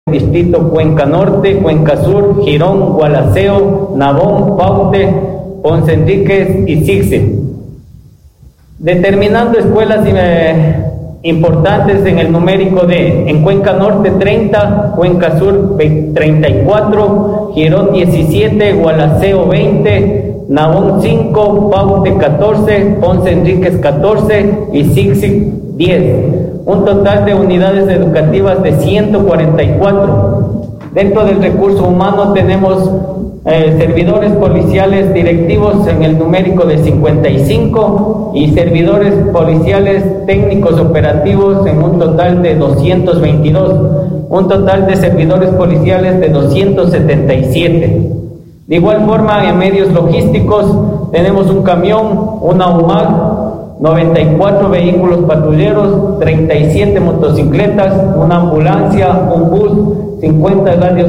Distrito Cuenca Norte, Cuenca Sur, Girón, Gualaceo, Nabón, Paute, Ponce Enríquez y Sixe. Determinando escuelas importantes en el numérico de: en Cuenca Norte 30, Cuenca Sur 34, Girón 17, Gualaceo 20, Nabón 5, Paute 14, Ponce Enríquez 14 y Sixe 10. Un total de unidades educativas de 144. Dentro del recurso humano tenemos servidores policiales directivos en el numérico de 55 y servidores policiales técnicos operativos en un total de 222. Un total de servidores policiales de 277. De igual forma, en medios logísticos tenemos un camión, una UMAG, 94 vehículos patrulleros, 37 motocicletas, una ambulancia, un bus, 50 radios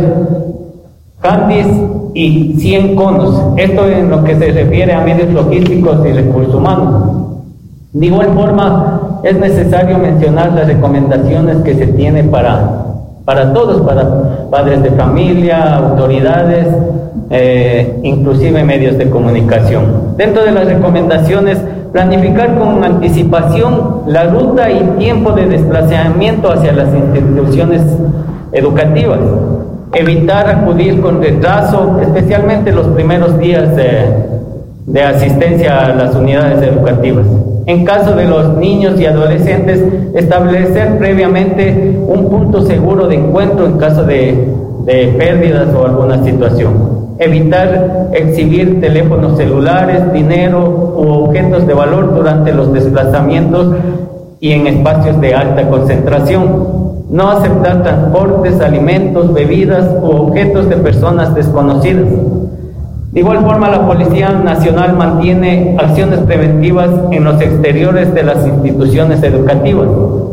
Candice y 100 conos. Esto en lo que se refiere a medios logísticos y recursos humanos. De igual forma, es necesario mencionar las recomendaciones que se tiene para todos, para padres de familia, autoridades, inclusive medios de comunicación. Dentro de las recomendaciones, planificar con anticipación la ruta y tiempo de desplazamiento hacia las instituciones educativas. Evitar acudir con retraso, especialmente los primeros días de asistencia a las unidades educativas. En caso de los niños y adolescentes, establecer previamente un punto seguro de encuentro en caso de pérdidas o alguna situación. Evitar exhibir teléfonos celulares, dinero u objetos de valor durante los desplazamientos y en espacios de alta concentración. No aceptar transportes, alimentos, bebidas u objetos de personas desconocidas. De igual forma, la Policía Nacional mantiene acciones preventivas en los exteriores de las instituciones educativas.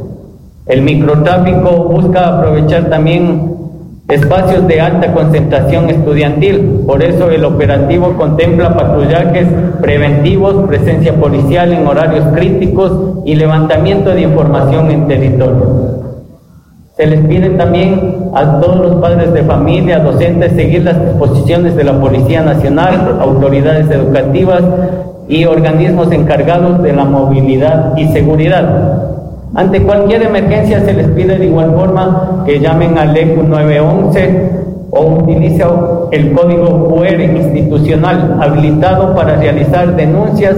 El microtráfico busca aprovechar también espacios de alta concentración estudiantil. Por eso el operativo contempla patrullajes preventivos, presencia policial en horarios críticos y levantamiento de información en territorio. Se les pide también a todos los padres de familia, docentes, seguir las disposiciones de la Policía Nacional, autoridades educativas y organismos encargados de la movilidad y seguridad. Ante cualquier emergencia se les pide de igual forma que llamen al ECU 911 o utilicen el código QR institucional habilitado para realizar denuncias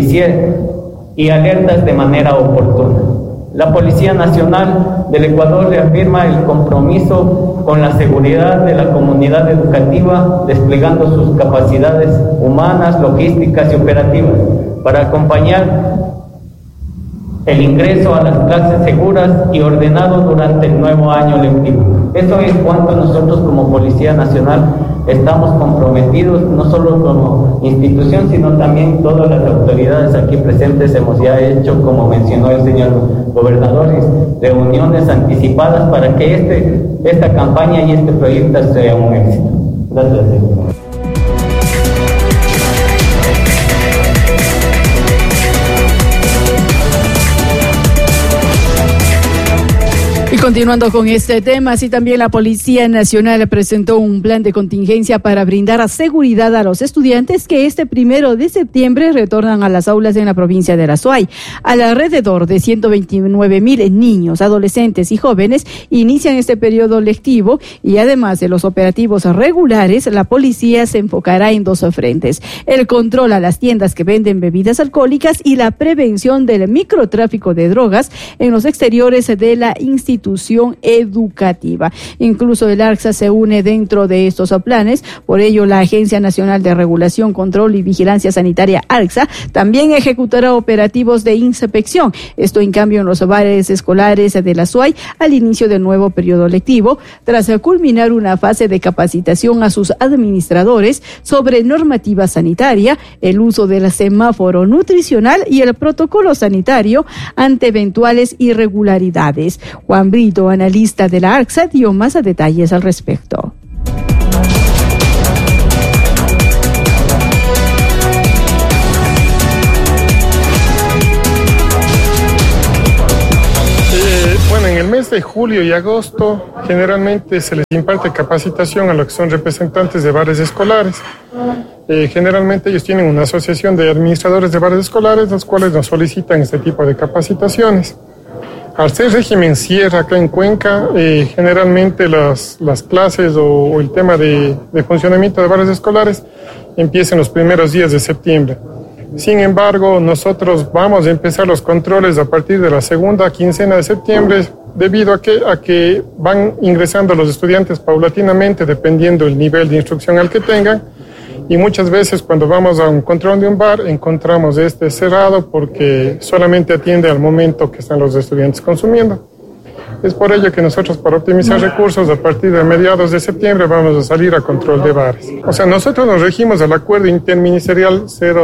y alertas de manera oportuna. La Policía Nacional del Ecuador reafirma el compromiso con la seguridad de la comunidad educativa, desplegando sus capacidades humanas, logísticas y operativas para acompañar el ingreso a las clases seguras y ordenado durante el nuevo año lectivo. Eso es cuanto nosotros como Policía Nacional estamos comprometidos, no solo como institución, sino también todas las autoridades aquí presentes. Hemos ya hecho, como mencionó el señor gobernador, reuniones anticipadas para que esta campaña y este proyecto sea un éxito. Gracias, señor. Y continuando con este tema, así también la Policía Nacional presentó un plan de contingencia para brindar seguridad a los estudiantes que este 1 de septiembre retornan a las aulas en la provincia de Azuay. Alrededor de 129,000 niños, adolescentes y jóvenes inician este periodo lectivo y además de los operativos regulares, la policía se enfocará en 2 frentes: el control a las tiendas que venden bebidas alcohólicas y la prevención del microtráfico de drogas en los exteriores de la institución educativa. Incluso el ARCSA se une dentro de estos planes. Por ello, la Agencia Nacional de Regulación, Control y Vigilancia Sanitaria, ARCSA, también ejecutará operativos de inspección. Esto, en cambio, en los bares escolares de la SUAY al inicio del nuevo periodo lectivo, tras culminar una fase de capacitación a sus administradores sobre normativa sanitaria, el uso del semáforo nutricional y el protocolo sanitario ante eventuales irregularidades. Juan Brito, analista de la ARCSA, dio más detalles al respecto. Bueno, en el mes de julio y agosto generalmente se les imparte capacitación a los que son representantes de bares escolares. Generalmente ellos tienen una asociación de administradores de bares escolares, los cuales nos solicitan este tipo de capacitaciones. Al ser régimen cierre acá en Cuenca, generalmente las clases o el tema de funcionamiento de bares escolares empiezan los primeros días de septiembre. Sin embargo, nosotros vamos a empezar los controles a partir de la segunda quincena de septiembre, debido a que van ingresando los estudiantes paulatinamente, dependiendo del nivel de instrucción al que tengan. Y muchas veces cuando vamos a un control de un bar, encontramos este cerrado porque solamente atiende al momento que están los estudiantes consumiendo. Es por ello que nosotros, para optimizar recursos, a partir de mediados de septiembre vamos a salir a control de bares. O sea, nosotros nos regimos al acuerdo interministerial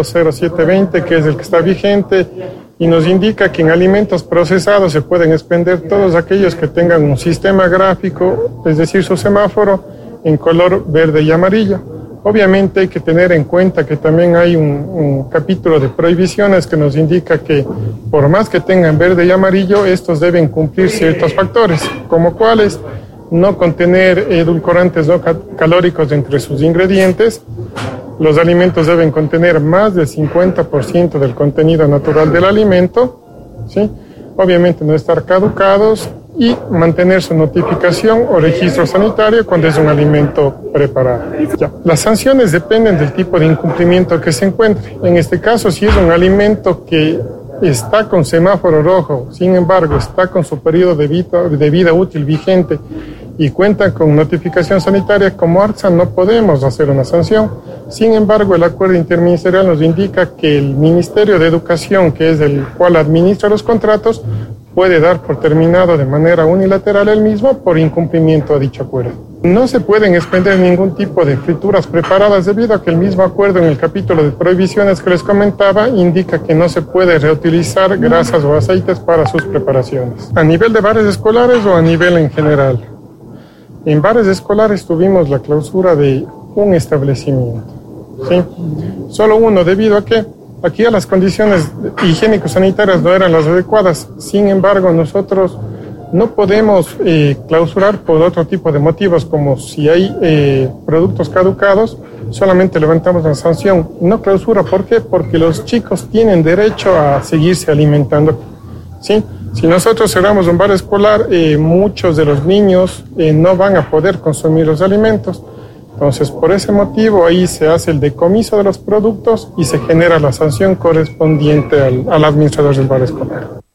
00720, que es el que está vigente, y nos indica que en alimentos procesados se pueden expender todos aquellos que tengan un sistema gráfico, es decir, su semáforo, en color verde y amarillo. Obviamente hay que tener en cuenta que también hay un capítulo de prohibiciones que nos indica que por más que tengan verde y amarillo, estos deben cumplir ciertos factores, como cuáles: no contener edulcorantes no calóricos entre sus ingredientes, los alimentos deben contener más del 50% del contenido natural del alimento, ¿sí? Obviamente no estar caducados y mantener su notificación o registro sanitario cuando es un alimento preparado. Ya. Las sanciones dependen del tipo de incumplimiento que se encuentre. En este caso, si es un alimento que está con semáforo rojo, sin embargo está con su periodo de vida útil vigente y cuenta con notificación sanitaria, como ARTSA no podemos hacer una sanción. Sin embargo, el acuerdo interministerial nos indica que el Ministerio de Educación, que es el cual administra los contratos, puede dar por terminado de manera unilateral el mismo por incumplimiento a dicho acuerdo. No se pueden expender ningún tipo de frituras preparadas debido a que el mismo acuerdo en el capítulo de prohibiciones que les comentaba indica que no se puede reutilizar grasas o aceites para sus preparaciones. ¿A nivel de bares escolares o a nivel en general? En bares escolares tuvimos la clausura de un establecimiento, ¿sí? Solo uno, debido a que aquí las condiciones higiénico-sanitarias no eran las adecuadas. Sin embargo, nosotros no podemos clausurar por otro tipo de motivos, como si hay productos caducados, solamente levantamos la sanción. No clausura, ¿por qué? Porque los chicos tienen derecho a seguirse alimentando, ¿sí? Si nosotros cerramos un bar escolar, muchos de los niños no van a poder consumir los alimentos. Entonces, por ese motivo, ahí se hace el decomiso de los productos y se genera la sanción correspondiente al administrador del bar escolar.